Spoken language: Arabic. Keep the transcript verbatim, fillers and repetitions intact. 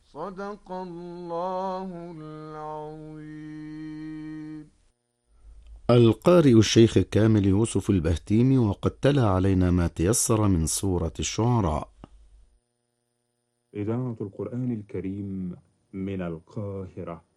صدق الله العظيم. القارئ الشيخ كامل يوسف البهتيمي، وقد تلا علينا ما تيسر من سورة الشعراء. إذاعة القرآن الكريم من القاهرة.